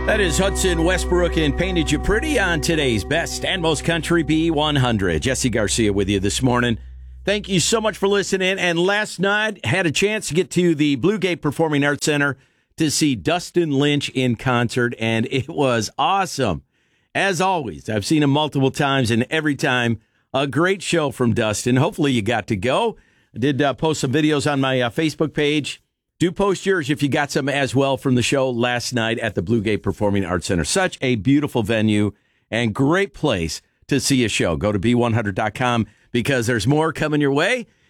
That is Hudson Westbrook and Painted You Pretty on today's Best and Most Country B100. Jesse Garcia with you this morning. Thank you so much for listening. And last night, had a chance to get to the Blue Gate Performing Arts Center to see Dustin Lynch in concert, and it was awesome. As always, I've seen him multiple times, and every time, a great show from Dustin. Hopefully you got to go. I did post some videos on my Facebook page. Do post yours if you got some as well from the show last night at the Blue Gate Performing Arts Center. Such a beautiful venue and great place to see a show. Go to B100.com because there's more coming your way.